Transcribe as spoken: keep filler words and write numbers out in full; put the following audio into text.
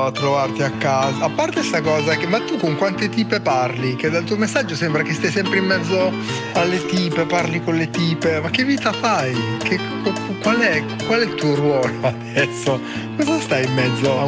a trovarti a casa. A parte sta cosa che, ma tu con quante tipe parli? Che dal tuo messaggio sembra che stai sempre in mezzo alle tipe, parli con le tipe. Ma che vita fai? Che, qual è, qual è il tuo ruolo adesso? Cosa stai in mezzo a